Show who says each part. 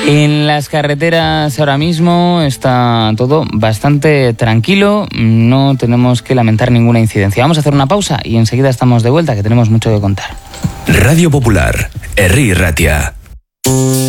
Speaker 1: En las carreteras ahora mismo está todo bastante tranquilo, no tenemos que lamentar ninguna incidencia. Vamos a hacer una pausa y enseguida estamos de vuelta, que tenemos mucho que contar.
Speaker 2: Radio Popular, Herri Ratia.